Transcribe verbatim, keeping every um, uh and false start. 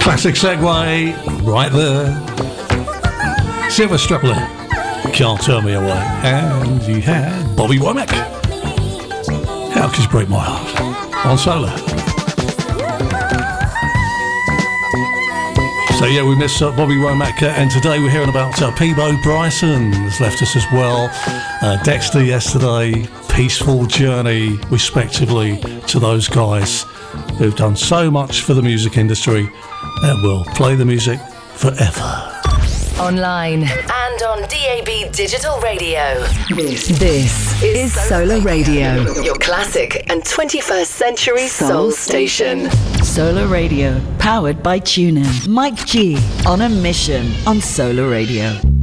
Classic segue right there. Silver Strapler, Can't Turn Me Away. And you had Bobby Womack, How Could You Break My Heart, on Solar. So yeah, we missed uh, Bobby Womack, uh, and today we're hearing about uh, Peabo Bryson has left us as well. Uh, Dexter yesterday, Peaceful Journey, respectively, to those guys who've done so much for the music industry and will play the music forever. Online and on D A B Digital Radio. This, this is Solar Radio, your classic and twenty-first century soul station. Solar Radio, powered by TuneIn. Mike G on a mission on Solar Radio.